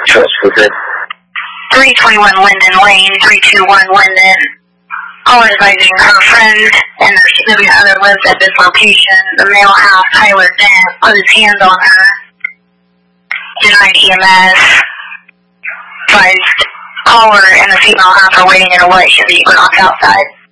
Trust for good. 321 Linden Lane, 321 Linden. All advising her friend and their significant other lives at this location. The male half, Tyler Dent, put his hands on her. Denied EMS. Advised caller and the female half are waiting in a white Chevy Equinox outside.